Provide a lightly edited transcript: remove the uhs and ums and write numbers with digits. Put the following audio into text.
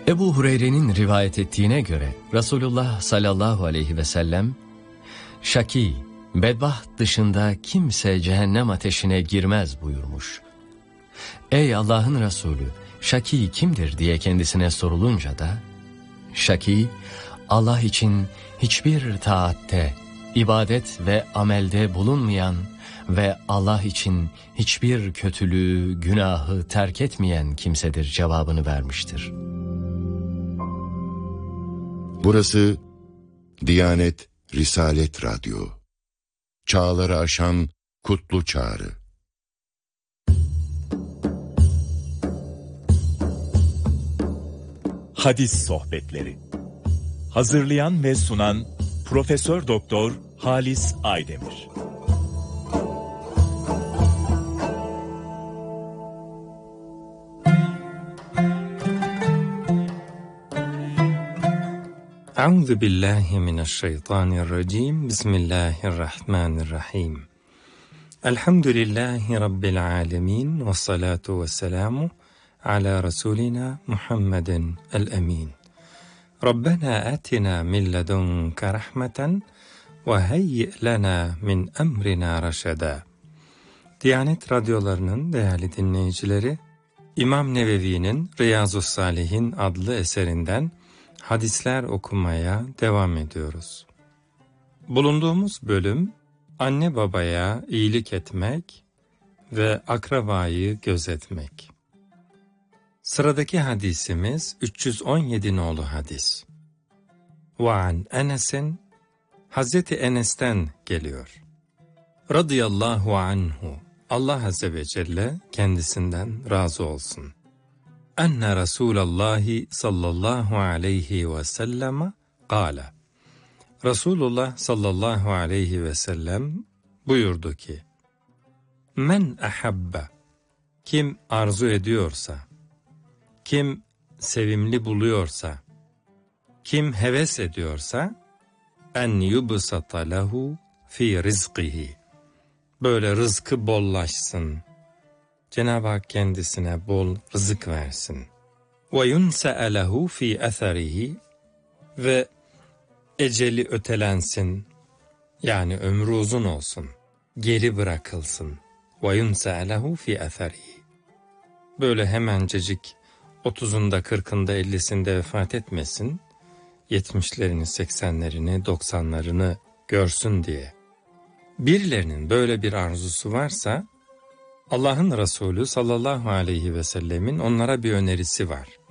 Ebu Hureyre'nin rivayet ettiğine göre Resulullah sallallahu aleyhi ve sellem, "Şaki, bedbaht dışında kimse cehennem ateşine girmez" buyurmuş. Ey Allah'ın Resulü, şaki kimdir diye kendisine sorulunca da, şaki, Allah için hiçbir taatte, ibadet ve amelde bulunmayan ve Allah için hiçbir kötülüğü, günahı terk etmeyen kimsedir cevabını vermiştir. Burası Diyanet Risalet Radyo. Çağları aşan kutlu çağrı. Hadis sohbetleri. Hazırlayan ve sunan Profesör Doktor Halis Aydemir. Euzu billahi mineşşeytanirracim. Bismillahirrahmanirrahim. Elhamdülillahi rabbil alamin ve salatu vesselamu ala rasulina Muhammedin el-emin. Rabbena atina min ledunke rahmeten ve heyyi lena min emrina raşeda. Diyanet radyolarının değerli dinleyicileri, İmam Nevevi'nin Riyazu's-Salihin adlı eserinden hadisler okumaya devam ediyoruz. Bulunduğumuz bölüm, anne babaya iyilik etmek ve akrabayı gözetmek. Sıradaki hadisimiz 317 nolu hadis. V'an Enes'in, Hazreti Enes'ten geliyor. Radıyallahu anhu, Allah Azze ve Celle kendisinden razı olsun. Enne Resulallahi sallallahu aleyhi ve sellem kâle. Resulullah sallallahu aleyhi ve sellem buyurdu ki, Men ahabbe, kim arzu ediyorsa, kim sevimli buluyorsa, kim heves ediyorsa, en yubsata lehu fi rizkihi, böyle rızkı bollaşsın, Cenab-ı Hak kendisine bol rızık versin. Ve yunse'e lehu fi eserihi, ve eceli ötelensin, yani ömrü uzun olsun, geri bırakılsın. Ve yunse'e lehu fi eserihi, böyle hemencecik 30'unda 40'ında 50'sinde vefat etmesin, 70'lerini 80'lerini 90'larını görsün diye. Birilerinin böyle bir arzusu varsa, Allah'ın Resulü sallallahu aleyhi ve sellemin onlara bir önerisi var.